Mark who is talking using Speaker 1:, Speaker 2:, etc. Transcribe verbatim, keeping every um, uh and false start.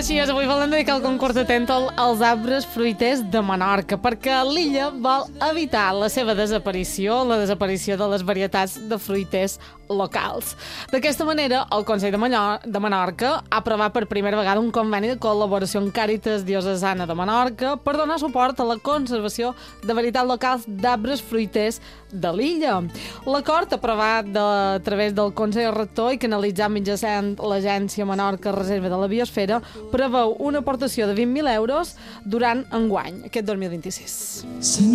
Speaker 1: Així és, avui volem dedicar el concurs de Tèntol als arbres fruiters de Menorca, perquè l'illa vol evitar la seva desaparició, la desaparició de les varietats de fruiters locals. D'aquesta manera, el Consell de, Menor de Menorca ha aprovat per primera vegada un conveni de col·laboració amb Càritas Diocesana de Menorca per donar suport a la conservació de varietats locals d'arbres fruiters de l'illa. L'acord, aprovat de, a través del Consell Rector i canalitzat mitjançant l'Agència Menorca Reserva de la Biosfera, preveu una aportació de vint mil euros durant enguany, aquest dos mil vint-i-sis.